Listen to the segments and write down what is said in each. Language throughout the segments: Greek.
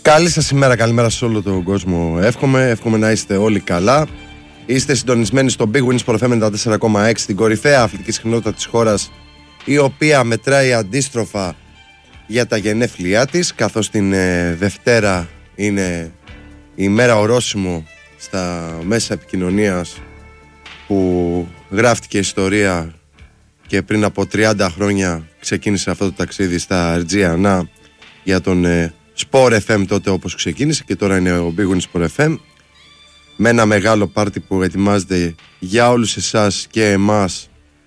Καλή σας ημέρα, καλημέρα σε όλο τον κόσμο. Εύχομαι να είστε όλοι καλά. Είστε συντονισμένοι στο Big Win Sport FM 94,6, την κορυφαία αθλητική συχνότητα της χώρας, η οποία μετράει αντίστροφα για τα γενέθλιά της, καθώς την Δευτέρα είναι η μέρα ορόσημο στα μέσα επικοινωνίας που γράφτηκε ιστορία και πριν από 30 χρόνια ξεκίνησε αυτό το ταξίδι στα Αιτζίανα για τον Sport FM τότε, όπως ξεκίνησε, και τώρα είναι ο Big Win Sport FM, με ένα μεγάλο πάρτι που ετοιμάζεται για όλους εσάς και εμάς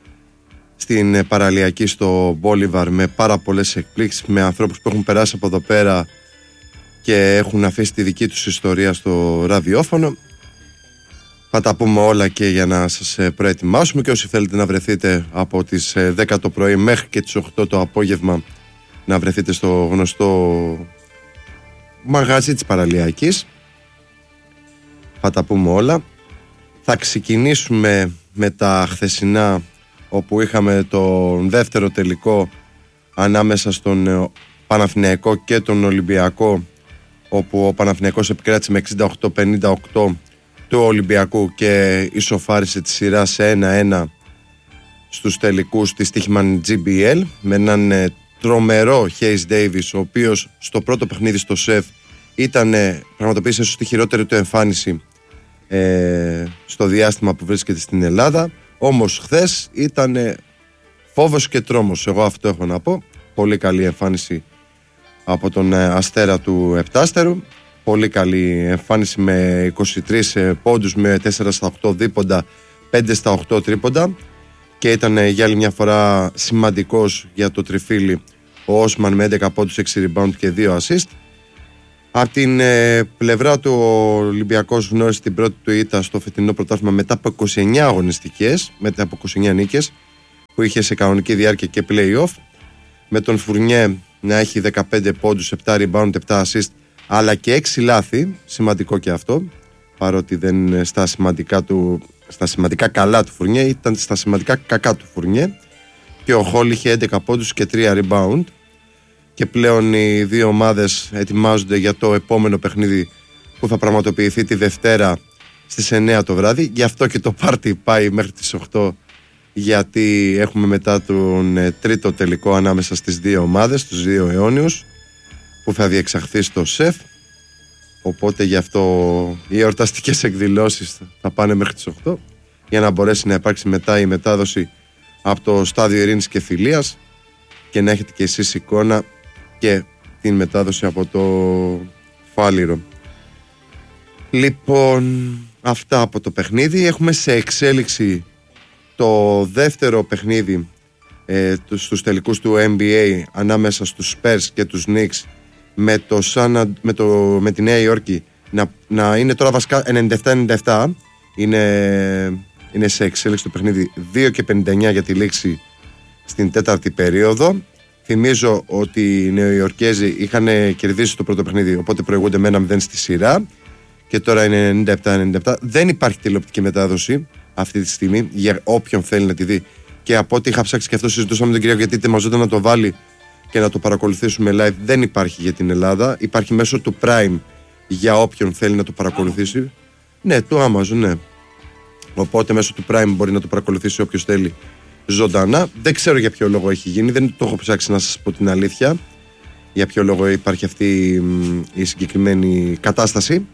στην παραλιακή στο Μπόλιβαρ, με πάρα πολλές εκπλήξεις, με ανθρώπους που έχουν περάσει από εδώ πέρα και έχουν αφήσει τη δική τους ιστορία στο ραδιόφωνο. Θα τα πούμε όλα και για να σας προετοιμάσουμε, και όσοι θέλετε να βρεθείτε από τις 10 το πρωί μέχρι και τις 8 το απόγευμα, να βρεθείτε στο γνωστό μαγαζί της παραλιακής. Θα τα πούμε όλα. Θα ξεκινήσουμε με τα χθεσινά, όπου είχαμε τον δεύτερο τελικό ανάμεσα στον Παναθηναϊκό και τον Ολυμπιακό, όπου ο Παναθηναϊκός επικράτησε με 68-58 του Ολυμπιακού και ισοφάρισε τη σειρά σε 1-1 στους τελικούς της Τύχημαν GBL, με έναν τρομερό Hayes Davis, ο οποίος στο πρώτο παιχνίδι στο ΣΕΦ πραγματοποίησε ίσως τη χειρότερη του εμφάνιση στο διάστημα που βρίσκεται στην Ελλάδα. Όμως χθες ήταν φόβος και τρόμος, εγώ αυτό έχω να πω. Πολύ καλή εμφάνιση από τον Αστέρα του Επτάστερου, πολύ καλή εμφάνιση με 23 πόντους, με 4 στα 8 δίποντα, 5 στα 8 τρίποντα, και ήταν για άλλη μια φορά σημαντικός για το τριφύλι ο Όσμαν με 11 πόντους, 6 rebound και 2 assist. Από την πλευρά του, ο Ολυμπιακός γνώρισε την πρώτη του ήττα στο φετινό πρωτάθλημα μετά από 29 αγωνιστικές, μετά από 29 νίκες που είχε σε κανονική διάρκεια και play-off, με τον Φουρνιέ να έχει 15 πόντους, 7 rebound, 7 assist, αλλά και 6 λάθη, σημαντικό και αυτό, παρότι δεν είναι στα σημαντικά καλά του Φουρνιέ, ήταν στα σημαντικά κακά του Φουρνιέ. Και ο Χόλ είχε 11 πόντους και 3 rebound. Και πλέον οι δύο ομάδες ετοιμάζονται για το επόμενο παιχνίδι που θα πραγματοποιηθεί τη Δευτέρα στις 9 το βράδυ. Γι' αυτό και το πάρτι πάει μέχρι τις 8, γιατί έχουμε μετά τον τρίτο τελικό ανάμεσα στις δύο ομάδες, τους δύο αιώνιους, που θα διεξαχθεί στο ΣΕΦ. Οπότε γι' αυτό οι εορταστικές εκδηλώσεις θα πάνε μέχρι τις 8, για να μπορέσει να υπάρξει μετά η μετάδοση από το Στάδιο Ειρήνης και Φιλίας και να έχετε και εσείς εικόνα και την μετάδοση από το Φάληρο. Λοιπόν, αυτά από το παιχνίδι. Έχουμε σε εξέλιξη το δεύτερο παιχνίδι στους τελικούς του NBA ανάμεσα στους Spurs και τους Knicks, με τη Νέα Υόρκη να είναι τώρα βασικά 97-97. Είναι σε εξέλιξη το παιχνίδι, 2 και 59 για τη λήξη στην τέταρτη περίοδο. Θυμίζω ότι οι Νεοϊορκέζοι είχαν κερδίσει το πρώτο παιχνίδι, οπότε προηγούνται με 1-0 στη σειρά, και τώρα είναι 97-97. Δεν υπάρχει τηλεοπτική μετάδοση αυτή τη στιγμή για όποιον θέλει να τη δει, και από ό,τι είχα ψάξει και αυτό συζητούσαμε με τον κύριο, γιατί ετοιμαζόταν να το βάλει και να το παρακολουθήσουμε live. Δεν υπάρχει για την Ελλάδα, υπάρχει μέσω του Prime για όποιον θέλει να το παρακολουθήσει. Ναι, του Amazon, ναι. Οπότε μέσω του Prime μπορεί να το παρακολουθήσει όποιος θέλει ζωντανά. Δεν ξέρω για ποιο λόγο έχει γίνει, δεν το έχω ψάξει να σας πω την αλήθεια, για ποιο λόγο υπάρχει αυτή η συγκεκριμένη κατάσταση.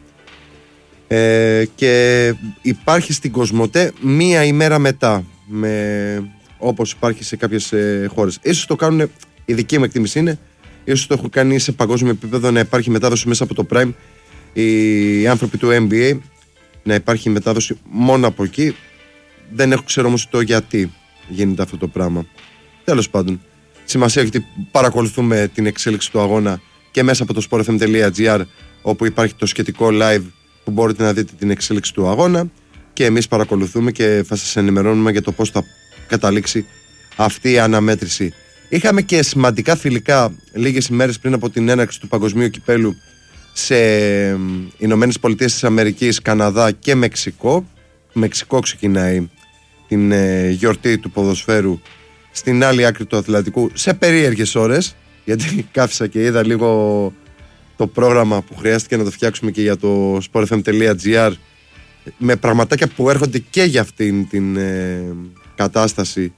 Και υπάρχει στην Κοσμοτέ μία ημέρα μετά, όπως υπάρχει σε κάποιες χώρες. Ίσως το κάνουν, η δική μου εκτίμηση είναι, ίσως το έχουν κάνει σε παγκόσμιο επίπεδο, να υπάρχει μετάδοση μέσα από το Prime, οι άνθρωποι του NBA, να υπάρχει μετάδοση μόνο από εκεί. Δεν ξέρω όμως το γιατί γίνεται αυτό το πράγμα. Τέλος πάντων, σημασία έχει ότι παρακολουθούμε την εξέλιξη του αγώνα και μέσα από το sportfm.gr, όπου υπάρχει το σχετικό live που μπορείτε να δείτε την εξέλιξη του αγώνα, και εμείς παρακολουθούμε και θα σας ενημερώνουμε για το πώς θα καταλήξει αυτή η αναμέτρηση. Είχαμε και σημαντικά φιλικά λίγες ημέρες πριν από την έναρξη του παγκοσμίου κυπέλου σε Ηνωμένες Πολιτείες της Αμερικής, Καναδά και Μεξικό. Μεξικό ξεκινάει την γιορτή του ποδοσφαίρου στην άλλη άκρη του Ατλαντικού σε περίεργες ώρες, γιατί κάθισα και είδα λίγο το πρόγραμμα που χρειάστηκε να το φτιάξουμε και για το sportfm.gr, με πραγματάκια που έρχονται και για αυτήν την κατάσταση,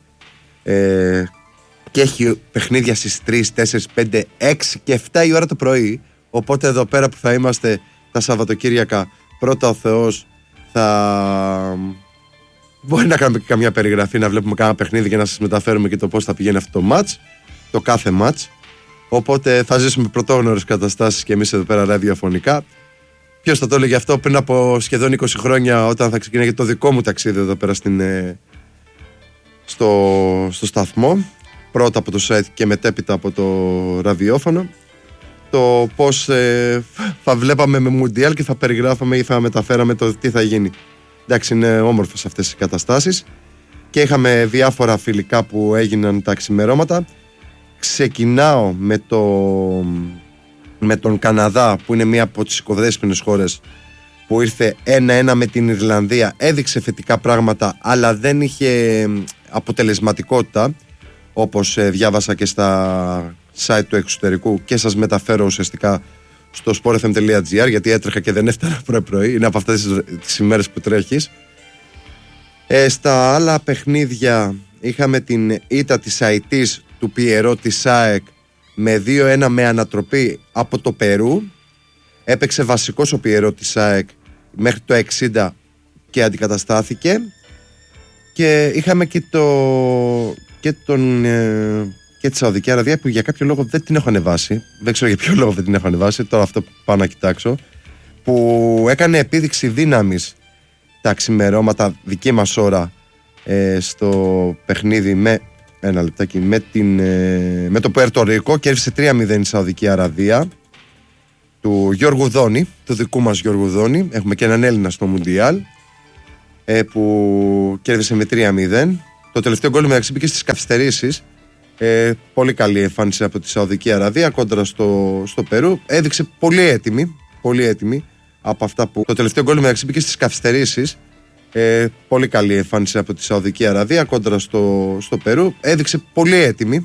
και έχει παιχνίδια στις 3, 4, 5, 6 και 7 η ώρα το πρωί. Οπότε εδώ πέρα που θα είμαστε τα Σαββατοκύριακα, πρώτα ο Θεός, θα μπορεί να κάνουμε και καμιά περιγραφή, να βλέπουμε κάνα παιχνίδι και να σας μεταφέρουμε και το πώς θα πηγαίνει αυτό το μάτς, το κάθε μάτς. Οπότε θα ζήσουμε πρωτόγνωρες καταστάσεις και εμείς εδώ πέρα ραδιοφωνικά. Ποιος θα το έλεγε αυτό πριν από σχεδόν 20 χρόνια, όταν θα ξεκινάει το δικό μου ταξίδι εδώ πέρα στο σταθμό, πρώτα από το site και μετέπειτα από το ραδιόφωνο, το πώς θα βλέπαμε με Μουντιάλ και θα περιγράφαμε ή θα μεταφέραμε το τι θα γίνει. Εντάξει, είναι όμορφες αυτές οι καταστάσεις και είχαμε διάφορα φιλικά που έγιναν τα ξημερώματα. Ξεκινάω με τον Καναδά, που είναι μία από τις οικοδέσποινες χώρες, που ήρθε 1-1 με την Ιρλανδία. Έδειξε θετικά πράγματα, αλλά δεν είχε αποτελεσματικότητα, όπως διάβασα και στα site του εξωτερικού και σας μεταφέρω ουσιαστικά στο sportfm.gr, γιατί έτρεχα και δεν έφτανα πρωί-πρωί. Είναι από αυτές τις ημέρες που τρέχεις. Στα άλλα παιχνίδια είχαμε την ήττα της Αιτής του Πιερό της ΑΕΚ με 2-1 με ανατροπή από το Περού. Έπαιξε βασικός ο Πιερό της ΑΕΚ μέχρι το 60 και αντικαταστάθηκε. Και είχαμε και τη Σαουδική Αραβία, που για κάποιο λόγο δεν την έχω ανεβάσει. Δεν ξέρω για ποιο λόγο δεν την έχω ανεβάσει. Τώρα αυτό πάω να κοιτάξω. Που έκανε επίδειξη δύναμης τα ξημερώματα δική μας ώρα στο παιχνίδι με το Πουέρτο Ρίκο. Κέρδισε 3-0 η Σαουδική Αραβία του Γιώργου Δόνη, του δικού μας Γιώργου Δόνη. Έχουμε και έναν Έλληνα στο Μουντιάλ, που κέρδισε με 3-0. Το τελευταίο γκολ μεταξύ μπήκε στις καθυστερήσεις. Πολύ καλή εμφάνιση από τη Σαουδική Αραβία κόντρα στο Περού. Έδειξε πολύ έτοιμη από αυτά που. Το τελευταίο γκολ μεταξύ μπήκε στις καθυστερήσεις. Πολύ καλή εμφάνιση από τη Σαουδική Αραβία κόντρα στο Περού. Έδειξε πολύ έτοιμη